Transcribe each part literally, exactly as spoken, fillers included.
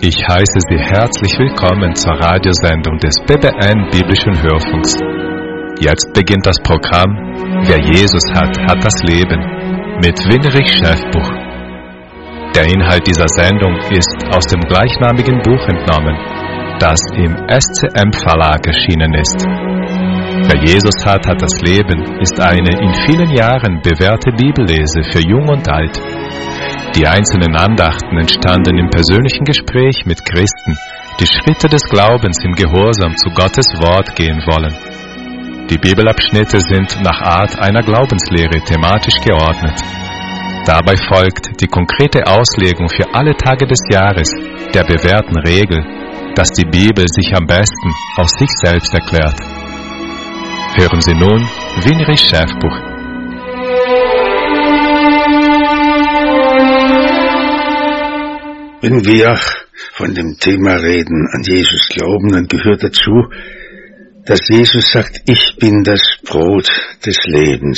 Ich heiße Sie herzlich willkommen zur Radiosendung des B B N Biblischen Hörfunks. Jetzt beginnt das Programm Wer Jesus hat, hat das Leben mit Winrich Schäfbuch. Der Inhalt dieser Sendung ist aus dem gleichnamigen Buch entnommen, das im S C M Verlag erschienen ist. Wer Jesus hat, hat das Leben ist eine in vielen Jahren bewährte Bibellese für Jung und Alt. Die einzelnen Andachten entstanden im persönlichen Gespräch mit Christen, die Schritte des Glaubens im Gehorsam zu Gottes Wort gehen wollen. Die Bibelabschnitte sind nach Art einer Glaubenslehre thematisch geordnet. Dabei folgt die konkrete Auslegung für alle Tage des Jahres der bewährten Regel, dass die Bibel sich am besten aus sich selbst erklärt. Hören Sie nun Winrich Schäfbuch. Wenn wir von dem Thema reden, an Jesus glauben, dann gehört dazu, dass Jesus sagt, ich bin das Brot des Lebens.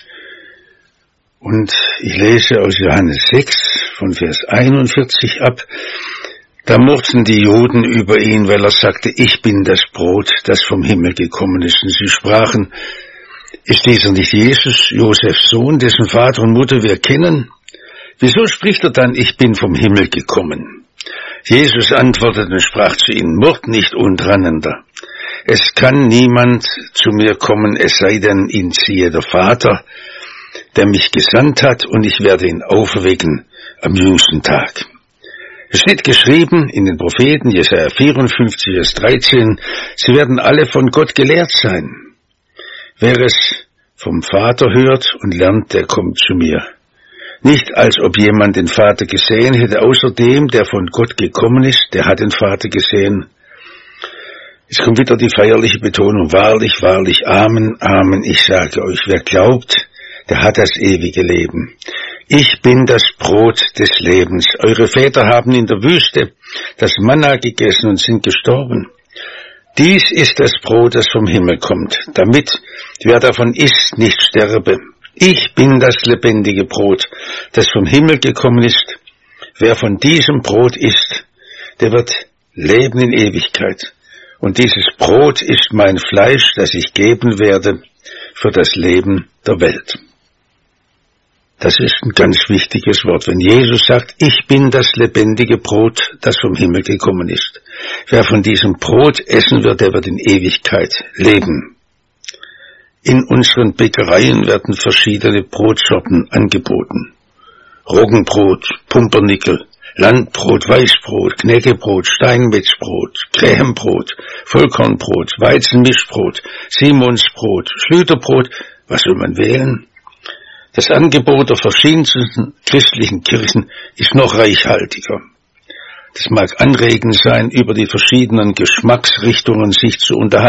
Und ich lese aus Johannes sechs von Vers einundvierzig ab, da murrten die Juden über ihn, weil er sagte, ich bin das Brot, das vom Himmel gekommen ist. Und sie sprachen, ist dieser nicht Jesus, Josefs Sohn, dessen Vater und Mutter wir kennen? Wieso spricht er dann, ich bin vom Himmel gekommen? Jesus antwortete und sprach zu ihnen, murrt nicht untereinander. Es kann niemand zu mir kommen, es sei denn, ihn ziehe der Vater, der mich gesandt hat, und ich werde ihn auferwecken am jüngsten Tag. Es steht geschrieben in den Propheten, Jesaja vierundfünfzig, Vers dreizehn, sie werden alle von Gott gelehrt sein. Wer es vom Vater hört und lernt, der kommt zu mir. Nicht als ob jemand den Vater gesehen hätte, außer dem, der von Gott gekommen ist, der hat den Vater gesehen. Es kommt wieder die feierliche Betonung, wahrlich, wahrlich, Amen, Amen, ich sage euch, wer glaubt, der hat das ewige Leben. Ich bin das Brot des Lebens. Eure Väter haben in der Wüste das Manna gegessen und sind gestorben. Dies ist das Brot, das vom Himmel kommt, damit wer davon isst, nicht sterbe. Ich bin das lebendige Brot, das vom Himmel gekommen ist. Wer von diesem Brot isst, der wird leben in Ewigkeit. Und dieses Brot ist mein Fleisch, das ich geben werde für das Leben der Welt. Das ist ein ganz wichtiges Wort. Wenn Jesus sagt, ich bin das lebendige Brot, das vom Himmel gekommen ist. Wer von diesem Brot essen wird, der wird in Ewigkeit leben. In unseren Bäckereien werden verschiedene Brotsorten angeboten. Roggenbrot, Pumpernickel, Landbrot, Weißbrot, Knäckebrot, Steinmetzbrot, Krähenbrot, Vollkornbrot, Weizenmischbrot, Simonsbrot, Schlüterbrot. Was soll man wählen? Das Angebot der verschiedensten christlichen Kirchen ist noch reichhaltiger. Das mag anregend sein, über die verschiedenen Geschmacksrichtungen sich zu unterhalten.